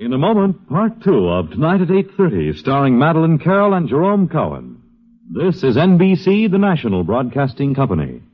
In a moment, part two of Tonight at 8:30, starring Madeline Carroll and Jerome Cohen. This is NBC, the national broadcasting company.